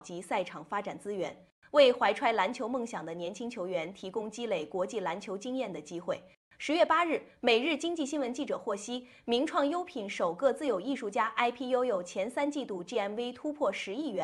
及赛场发展资源，为怀揣篮球梦想的年轻球员提供积累国际篮球经验的机会。10月8日，《每日经济新闻》记者获悉，名创优品首个自有艺术家 IP 拥有前3季度 GMV 突破10亿元。